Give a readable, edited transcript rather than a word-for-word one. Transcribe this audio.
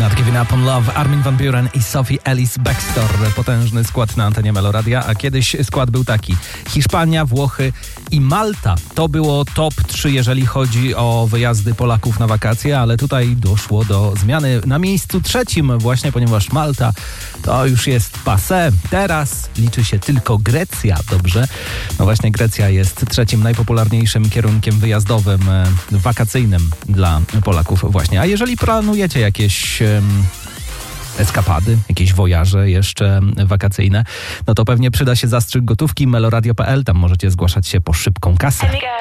Not Giving Up on Love, Armin van Buuren i Sophie Ellis-Bextor. Potężny skład na antenie Meloradia, a kiedyś skład był taki: Hiszpania, Włochy i Malta. To było top 3, jeżeli chodzi o wyjazdy Polaków na wakacje, ale tutaj doszło do zmiany na miejscu 3 właśnie, ponieważ Malta to już jest passé. Teraz liczy się tylko Grecja, dobrze? No właśnie, Grecja jest 3 najpopularniejszym kierunkiem wyjazdowym, wakacyjnym dla Polaków właśnie. A jeżeli planujecie jakieś eskapady, jakieś wojaże jeszcze wakacyjne, no to pewnie przyda się zastrzyk gotówki meloradio.pl. Tam możecie zgłaszać się po szybką kasę.